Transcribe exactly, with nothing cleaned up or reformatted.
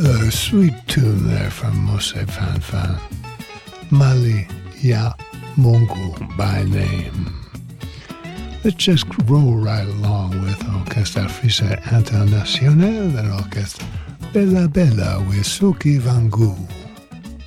A sweet tune there from Mose Fan Fan. Mali Ya Mungu by name. Let's just roll right along with Orchestra Frisa Internationale and Orchestra Bella Bella with Suki Vangu.